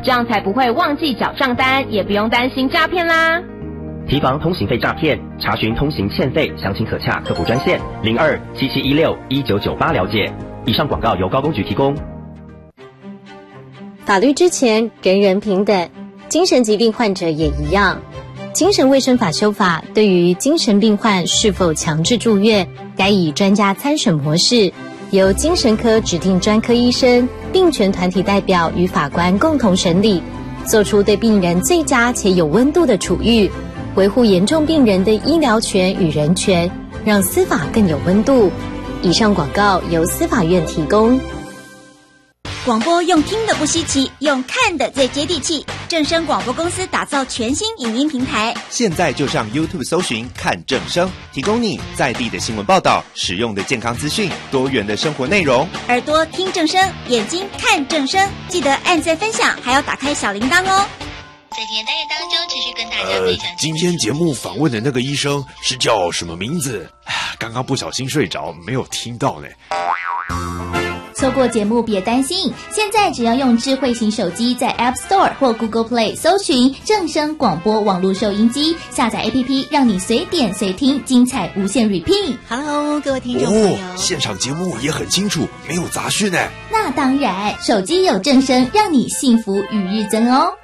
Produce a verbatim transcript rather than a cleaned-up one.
这样才不会忘记缴账单，也不用担心诈骗啦。 提防通行费诈骗，查询通行欠费详情可洽客服专线零二七七一六一九九八了解。以上广告由高公局提供。 法律之前人人平等，精神疾病患者也一样。精神卫生法修法对于精神病患是否强制住院，该以专家参审模式，由精神科指定专科医生、病权团体代表与法官共同审理，做出对病人最佳且有温度的处遇，维护严重病人的医疗权与人权，让司法更有温度。以上广告由司法院提供。 广播用听的不稀奇，用看的最接地气。正声广播公司打造全新影音平台， 现在就上 YouTube 搜寻看正声，提供你在地的新闻报道、实用的健康资讯、多元的生活内容。 耳朵听正声，眼睛看正声，记得按赞分享，还要打开小铃铛哦。 在今天单元当中，持续跟大家分享。 呃，今天节目访问的那个医生是叫什么名字？哎呀，刚刚不小心睡着，没有听到呢。 错过节目别担心，现在只要用智慧型手机在 App Store 或 Google Play 搜寻正声广播网络收音机，下载 A P P 让你随点随听，精彩无限 repeat。 Hello， 各位听众朋友， 哦，现场节目也很清楚，没有杂讯呢。 那当然，手机有正声，让你幸福与日增哦。